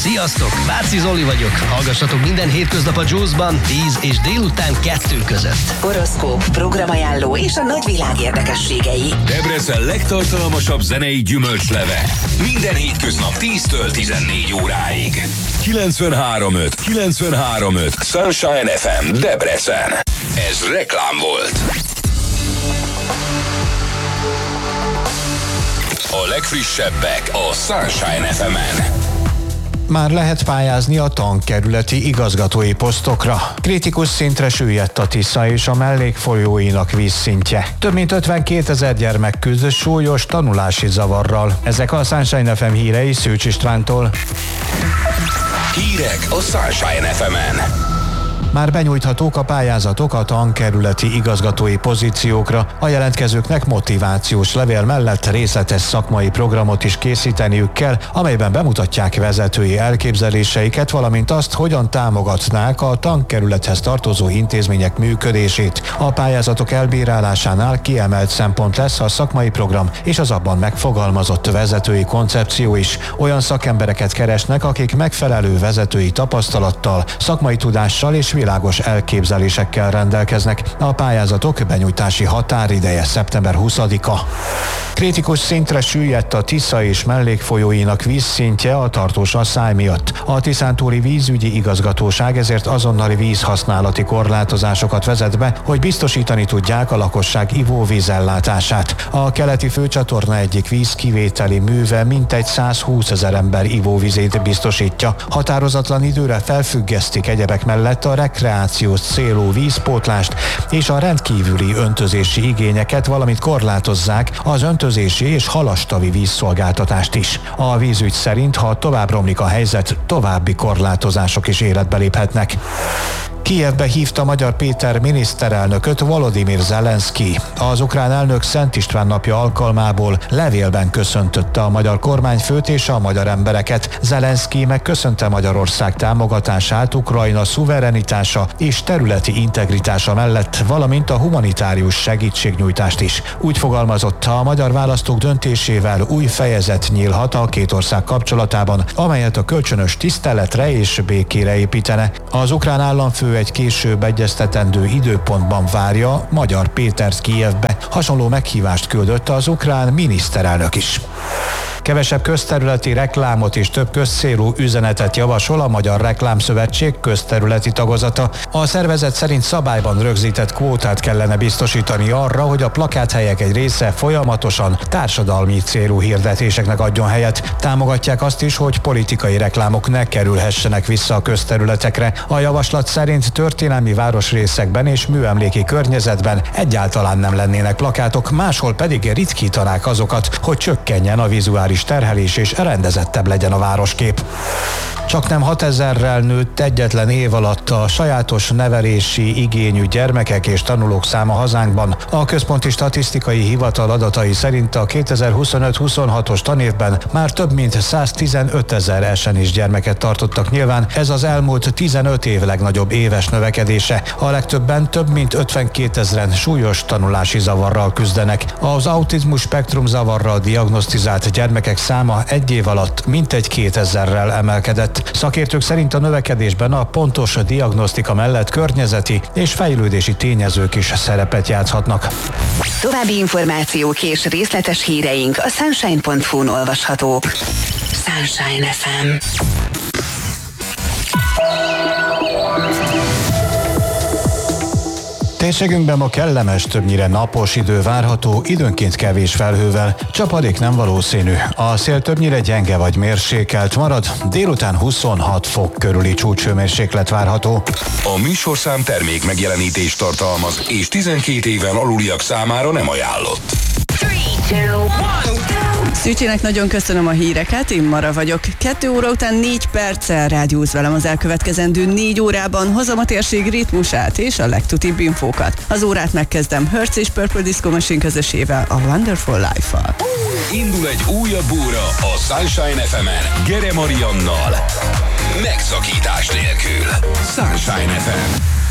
Sziasztok, Váci Zoli vagyok. Hallgassatok minden hétköznap a Juice-ban 10 és délután 2 között. Horoszkóp, programajánló és a nagyvilág érdekességei. Debrecen legtartalmasabb zenei gyümölcsleve. Minden hétköznap 10-től 14 óráig. 93.5 Sunshine FM Debrecen. Ez reklám volt. A legfrissebbek a Sunshine FM-en. Már lehet pályázni a tankerületi igazgatói posztokra. Kritikus szintre süllyedt a Tisza és a mellékfolyóinak vízszintje. Több mint 52 000 gyermek küzd súlyos tanulási zavarral. Ezek a Sunshine FM hírei Szűcs Istvántól. Hírek a Sunshine FM-en. Már benyújthatók a pályázatok a tankerületi igazgatói pozíciókra. A jelentkezőknek motivációs levél mellett részletes szakmai programot is készíteniük kell, amelyben bemutatják vezetői elképzeléseiket, valamint azt, hogyan támogatnák a tankerülethez tartozó intézmények működését. A pályázatok elbírálásánál kiemelt szempont lesz a szakmai program és az abban megfogalmazott vezetői koncepció is. Olyan szakembereket keresnek, akik megfelelő vezetői tapasztalattal, szakmai tudással és világos elképzelésekkel rendelkeznek. A pályázatok benyújtási határideje szeptember 20-a. Kritikus szintre süllyedt a Tisza és mellékfolyóinak vízszintje a tartós asszály miatt. A Tiszántúli vízügyi igazgatóság ezért azonnali vízhasználati korlátozásokat vezet be, hogy biztosítani tudják a lakosság ivóvízellátását. A keleti főcsatorna egyik vízkivételi műve mintegy 120 000 ember ivóvizét biztosítja. Határozatlan időre felfüggesztik egyebek mellett a rekreációs célú vízpótlást és a rendkívüli öntözési igényeket, valamint korlátozzák az öntözési és halastavi vízszolgáltatást is. A vízügy szerint, ha tovább romlik a helyzet, további korlátozások is életbe léphetnek. Kijevbe hívta Magyar Péter miniszterelnököt Volodymyr Zelenszky. Az ukrán elnök Szent István napja alkalmából levélben köszöntötte a magyar kormányfőt és a magyar embereket. Zelenszky megköszönte Magyarország támogatását Ukrajna szuverenitása és területi integritása mellett, valamint a humanitárius segítségnyújtást is. Úgy fogalmazott, a magyar választók döntésével új fejezet nyílhat a két ország kapcsolatában, amelyet a kölcsönös tiszteletre és békére építene. Az ukrán államfő egy később egyeztetendő időpontban várja Magyar Pétert Kijevbe. Hasonló meghívást küldött az ukrán miniszterelnök is. Kevesebb közterületi reklámot és több közcélú üzenetet javasol a Magyar Reklámszövetség közterületi tagozata. A szervezet szerint szabályban rögzített kvótát kellene biztosítani arra, hogy a plakáthelyek egy része folyamatosan társadalmi célú hirdetéseknek adjon helyet. Támogatják azt is, hogy politikai reklámok ne kerülhessenek vissza a közterületekre. A javaslat szerint történelmi városrészekben és műemléki környezetben egyáltalán nem lennének plakátok, máshol pedig ritkítanák azokat, hogy csökkenjen a vizuális terhelés és rendezettebb legyen a városkép. Csaknem 6000-rel nőtt egyetlen év alatt a sajátos nevelési igényű gyermekek és tanulók száma hazánkban. A Központi Statisztikai Hivatal adatai szerint a 2025-26-os tanévben már több mint 115 000 SNIS gyermeket tartottak nyilván. Ez az elmúlt 15 év legnagyobb éves növekedése. A legtöbben több mint 52 000-en súlyos tanulási zavarral küzdenek. Az autizmus spektrum zavarral diagnosztizált gyermekek száma egy év alatt mintegy 2000-rel emelkedett. Szakértők szerint a növekedésben a pontos diagnosztika mellett környezeti és fejlődési tényezők is szerepet játszhatnak. További információk és részletes híreink a sunshine.hu-n olvashatók. Sunshine FM. Térségünkben ma kellemes, többnyire napos idő várható, időnként kevés felhővel, csapadék nem valószínű. A szél többnyire gyenge vagy mérsékelt marad, délután 26 fok körüli csúcshőmérséklet várható. A műsorszám termék megjelenítést tartalmaz, és 12 éven aluliak számára nem ajánlott. 3, 2, 1, Szűcsének nagyon köszönöm a híreket, én Mara vagyok. 2 óra után 4 perccel rádióz velem az elkövetkezendő 4 órában, hozom a térség ritmusát és a legtutibb infókat. Az órát megkezdem Hertz és Purple Disco Machine közösével, a Wonderful Life-val. Indul egy újabb óra a Sunshine FM-en Gere Mariannal. Megszakítás nélkül. Sunshine FM.